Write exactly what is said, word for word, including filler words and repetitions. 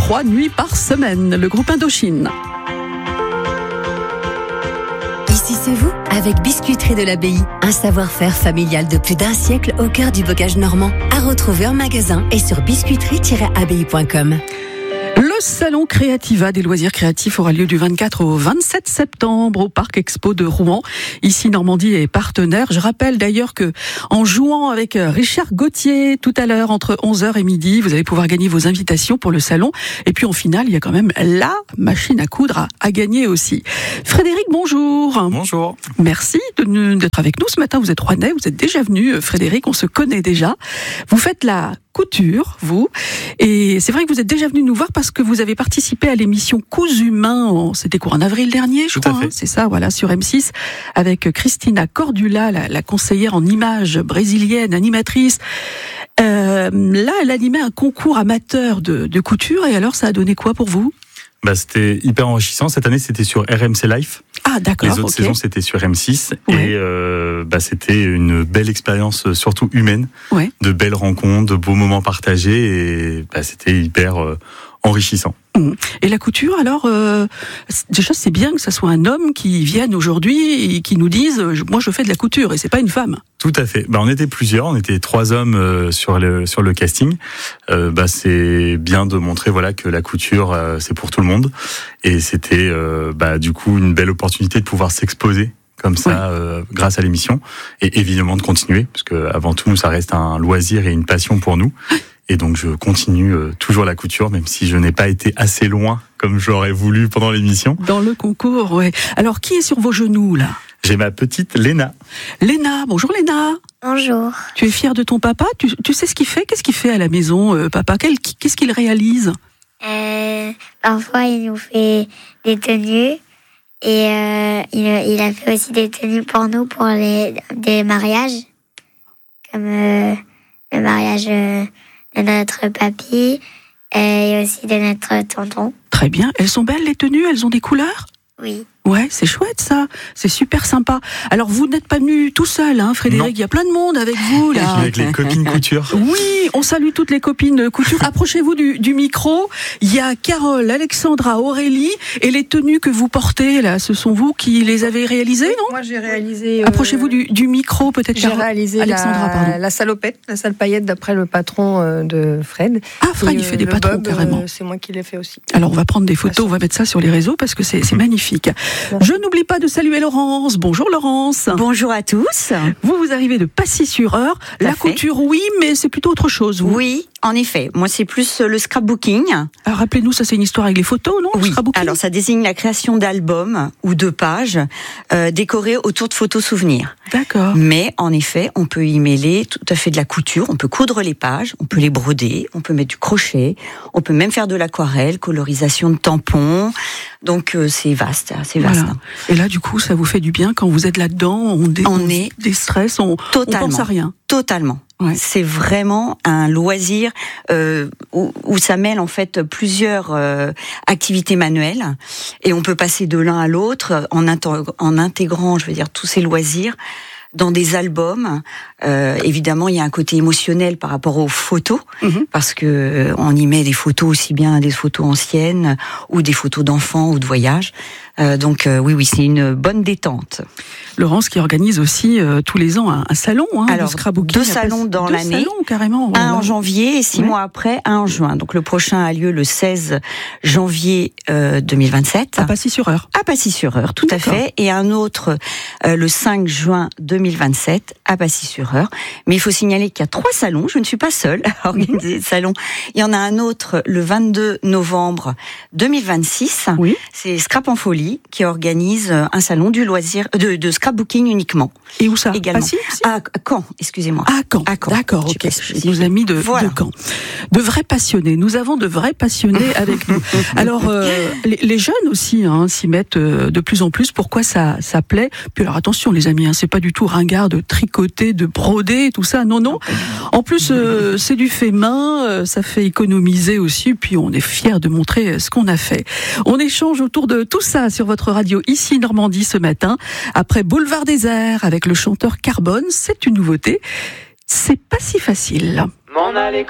trois nuits par semaine. Le groupe Indochine. Ici c'est vous, avec Biscuiterie de l'Abbaye. Un savoir-faire familial de plus d'un siècle au cœur du bocage normand. À retrouver en magasin et sur biscuiterie tiret abbaye point com. Le salon Créativa des loisirs créatifs aura lieu du vingt-quatre au vingt-sept septembre au Parc Expo de Rouen. Ici, Normandie est partenaire. Je rappelle d'ailleurs que en jouant avec Richard Gauthier tout à l'heure entre onze heures et midi, vous allez pouvoir gagner vos invitations pour le salon. Et puis en finale, il y a quand même la machine à coudre à, à gagner aussi. Frédéric, bonjour. Bonjour. Merci de, d'être avec nous ce matin. Vous êtes rouennais, vous êtes déjà venu, Frédéric, on se connaît déjà. Vous faites la couture, vous. Et c'est vrai que vous êtes déjà venu nous voir parce que vous avez participé à l'émission Cousu Main, en, c'était quoi, en avril dernier, je Tout crois, à fait. hein, c'est ça, voilà, sur M six, avec Christina Cordula, la, la conseillère en images brésilienne, animatrice. Euh, là, elle animait un concours amateur de, de couture, et alors ça a donné quoi pour vous ? Bah, c'était hyper enrichissant. Cette année, c'était sur R M C Life. Ah, d'accord. Les autres okay. saisons, c'était sur M six. Ouais. Et euh, bah, c'était une belle expérience, surtout humaine. Ouais. De belles rencontres, de beaux moments partagés. Et bah, c'était hyper euh, enrichissant. Et la couture, alors, euh, déjà, c'est bien que ça soit un homme qui vienne aujourd'hui et qui nous dise « moi, je fais de la couture » et c'est pas une femme. Tout à fait. Bah, on était plusieurs, on était trois hommes euh, sur le sur le casting. Euh, bah, c'est bien de montrer voilà que la couture euh, c'est pour tout le monde. Et c'était euh, bah, du coup une belle opportunité de pouvoir s'exposer comme ça oui. euh, grâce à l'émission et évidemment de continuer parce que avant tout nous ça reste un loisir et une passion pour nous. Et donc je continue euh, toujours la couture, même si je n'ai pas été assez loin comme j'aurais voulu pendant l'émission. Dans le concours, ouais. Alors qui est sur vos genoux là ? J'ai ma petite Léna. Léna, bonjour Léna. Bonjour. Tu es fière de ton papa ? tu, tu sais ce qu'il fait ? Qu'est-ce qu'il fait à la maison, euh, papa ? Quel, Qu'est-ce qu'il réalise ? Euh, parfois, il nous fait des tenues et euh, il, il a fait aussi des tenues pour nous pour les des mariages, comme euh, le mariage. Euh, de notre papy et aussi de notre tonton. Très bien. Elles sont belles les tenues ? Elles ont des couleurs ? Oui. Ouais, c'est chouette ça. C'est super sympa. Alors vous n'êtes pas venu tout seul, hein, Frédéric. Non. Il y a plein de monde avec vous là. Avec les copines couture. Oui, on salue toutes les copines couture. Approchez-vous du, du micro. Il y a Carole, Alexandra, Aurélie et les tenues que vous portez là, ce sont vous qui les avez réalisées, non ? Moi, j'ai réalisé. Euh, Approchez-vous du, du micro, peut-être. J'ai Carole. réalisé Alexandra, la, pardon. la salopette, la sale paillette d'après le patron euh, de Fred. Ah, Fred, Et, il fait euh, des le patrons bob, carrément. euh, c'est moi qui l'ai fait aussi. Alors on va prendre des photos, on va mettre ça sur les réseaux parce que c'est, c'est magnifique. Je n'oublie pas de saluer Laurence. Bonjour Laurence. Bonjour à tous. Vous, vous arrivez de Passy-sur-Eure. La fait. couture, oui, mais c'est plutôt autre chose. Vous. Oui, en effet. Moi, c'est plus le scrapbooking. Alors, rappelez-nous, ça c'est une histoire avec les photos, non ? Le Oui. scrapbooking ? Alors, ça désigne la création d'albums ou de pages euh, décorées autour de photos souvenirs. D'accord. Mais en effet, on peut y mêler tout à fait de la couture. On peut coudre les pages, on peut les broder, on peut mettre du crochet, on peut même faire de l'aquarelle, colorisation de tampons. Donc euh, c'est vaste, c'est vaste. Voilà. Et là, du coup, ça vous fait du bien quand vous êtes là-dedans. On, dé- On est déstresse, on, on totalement. pense à rien. Totalement. Ouais. C'est vraiment un loisir euh, où, où ça mêle en fait plusieurs euh, activités manuelles et on peut passer de l'un à l'autre en, inter- en intégrant, je veux dire, tous ces loisirs dans des albums. Euh, évidemment, il y a un côté émotionnel par rapport aux photos, Mm-hmm. parce que euh, on y met des photos aussi bien des photos anciennes ou des photos d'enfants ou de voyages. Euh, donc euh, oui, oui, c'est une bonne détente. Laurence qui organise aussi euh, tous les ans un, un salon hein, Alors, de scrapbooking. deux salons dans deux l'année. salons carrément. Un Voilà. en janvier et six Ouais. mois après, un en juin. Donc le prochain a lieu le seize janvier euh, deux mille vingt-sept. À Passy-sur-Eure. À Passy-sur-Eure, tout D'accord. à fait. Et un autre euh, le cinq juin deux mille vingt-sept à Passy-sur-Eure. Mais il faut signaler qu'il y a trois salons. Je ne suis pas seule à organiser le salon. Il y en a un autre le vingt-deux novembre deux mille vingt-six. Oui. C'est Scrap en Folie qui organise un salon du loisir de, de scrapbooking uniquement. Et où ça ? Également. Passy aussi À Caen, excusez-moi. À Caen. À Caen. D'accord, J'ai ok. pas précisé. Nos amis de, Voilà. de Caen. De vrais passionnés. Nous avons de vrais passionnés avec nous. Alors, euh, les, les jeunes aussi hein, s'y mettent euh, de plus en plus. Pourquoi ça, ça plaît ? Puis alors attention les amis, hein, c'est pas du tout ringard de tricoter, de broder, tout ça. Non, non. En plus, euh, c'est du fait main, euh, ça fait économiser aussi. Puis on est fiers de montrer ce qu'on a fait. On échange autour de tout ça sur votre radio ici Normandie ce matin. Après Boulevard des Airs avec le chanteur Carbone, c'est une nouveauté. C'est pas si facile. M'en aller